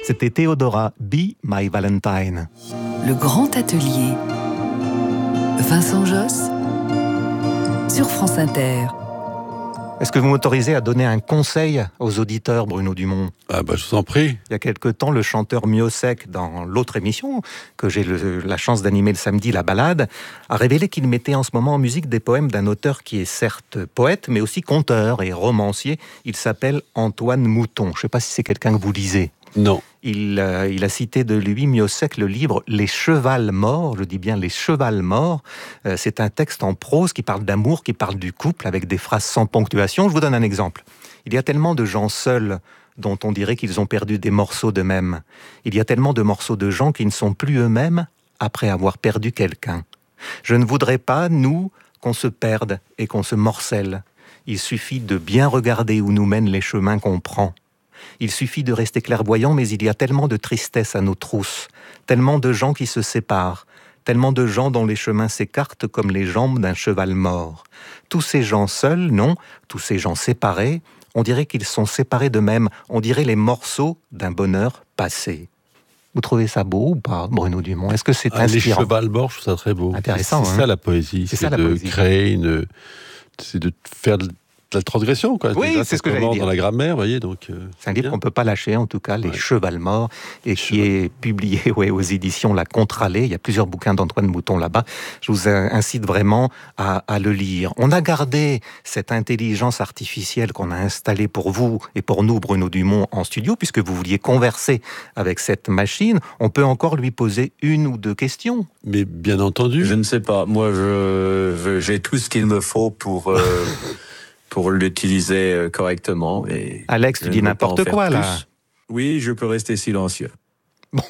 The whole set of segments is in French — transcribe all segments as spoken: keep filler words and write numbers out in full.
C'était Théodora, Be My Valentine. Le grand atelier. Vincent Josse sur France Inter. Est-ce que vous m'autorisez à donner un conseil aux auditeurs, Bruno Dumont ? Ah bah je vous en prie. Il y a quelque temps, le chanteur Miossec, dans l'autre émission que j'ai le, la chance d'animer le samedi, La Balade, a révélé qu'il mettait en ce moment en musique des poèmes d'un auteur qui est certes poète, mais aussi conteur et romancier. Il s'appelle Antoine Mouton. Je ne sais pas si c'est quelqu'un que vous lisez. Non. Il, euh, il a cité de lui, Miossec, le livre « Les chevals morts », je dis bien « Les chevals morts ». Euh, c'est un texte en prose qui parle d'amour, qui parle du couple, avec des phrases sans ponctuation. Je vous donne un exemple. Il y a tellement de gens seuls dont on dirait qu'ils ont perdu des morceaux d'eux-mêmes. Il y a tellement de morceaux de gens qui ne sont plus eux-mêmes après avoir perdu quelqu'un. Je ne voudrais pas, nous, qu'on se perde et qu'on se morcelle. Il suffit de bien regarder où nous mènent les chemins qu'on prend. Il suffit de rester clairvoyant, mais il y a tellement de tristesse à nos trousses, tellement de gens qui se séparent, tellement de gens dont les chemins s'écartent comme les jambes d'un cheval mort. Tous ces gens seuls, non, tous ces gens séparés, on dirait qu'ils sont séparés d'eux-mêmes, on dirait les morceaux d'un bonheur passé. Vous trouvez ça beau ou pas, Bruno Dumont ? Est-ce que c'est ah, inspirant ? Les chevals morts, je trouve ça très beau. Intéressant, C'est hein ? ça la poésie, c'est, c'est, ça, la de poésie. créer une... C'est de faire de la transgression, quoi. Oui, déjà, c'est ce que j'allais dire. Dans la grammaire, vous voyez, donc... Euh, c'est un livre bien. qu'on ne peut pas lâcher, en tout cas, Les ouais. Chevals morts, et Les qui chevals. est publié ouais, aux éditions La Contre-Allée. Il y a plusieurs bouquins d'Antoine Mouton là-bas. Je vous incite vraiment à, à le lire. On a gardé cette intelligence artificielle qu'on a installée pour vous et pour nous, Bruno Dumont, en studio, puisque vous vouliez converser avec cette machine. On peut encore lui poser une ou deux questions. Mais bien entendu... Je ne sais pas. Moi, je, je, j'ai tout ce qu'il me faut pour... Euh... pour l'utiliser correctement. Et Alex, tu dis n'importe quoi, là. Oui, je peux rester silencieux. Bon,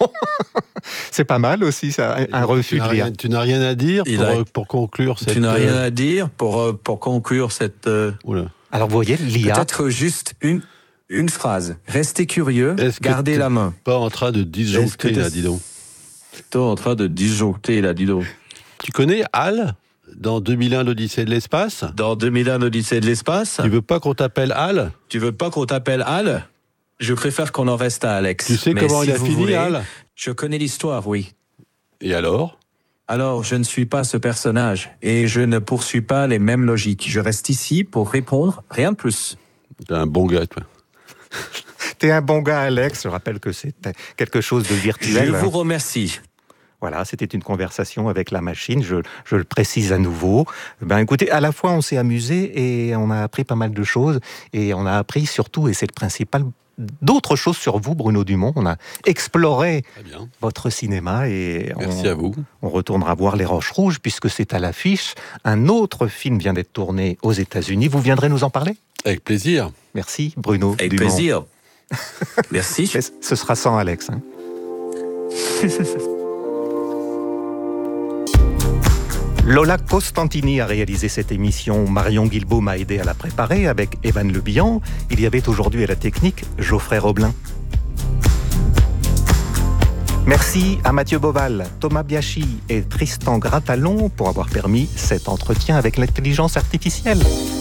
c'est pas mal aussi, ça, un refus de lire. Tu n'as rien à dire pour, a... pour conclure cette... Tu n'as rien à dire pour, pour conclure cette... Oula. Alors, vous voyez, l'I A... Peut-être juste une, une phrase. Restez curieux, gardez la main. Pas en train de disjoncter, là, dis donc. T'es en train de disjoncter, là, dis donc. Tu connais Hal ? Dans deux mille un, l'Odyssée de l'espace ? Dans deux mille un, l'Odyssée de l'espace ? Tu veux pas qu'on t'appelle Hal ? Tu veux pas qu'on t'appelle Hal ? Je préfère qu'on en reste à Alex. Tu sais Mais comment si il a vous fini, voulez, Hal ? Je connais l'histoire, oui. Et alors ? Alors, je ne suis pas ce personnage, et je ne poursuis pas les mêmes logiques. Je reste ici pour répondre, rien de plus. T'es un bon gars, toi. T'es un bon gars, Alex. Je rappelle que c'est quelque chose de virtuel. Je vous remercie. Voilà, c'était une conversation avec la machine, je, je le précise à nouveau. Ben, écoutez, à la fois on s'est amusé et on a appris pas mal de choses, et on a appris surtout, et c'est le principal, d'autres choses sur vous, Bruno Dumont. On a exploré votre cinéma et Merci on, à vous. On retournera voir Les Roches Rouges puisque c'est à l'affiche. Un autre film vient d'être tourné aux États-Unis. Vous viendrez nous en parler ? Avec plaisir. Merci, Bruno Avec Dumont. plaisir. Merci. Mais ce sera sans Alex. Hein. Lola Costantini a réalisé cette émission. Marion Guilbault m'a aidé à la préparer avec Evan Le Bihan. Il y avait aujourd'hui à la technique Geoffrey Roblin. Merci à Mathieu Boval, Thomas Biachi et Tristan Gratalon pour avoir permis cet entretien avec l'intelligence artificielle.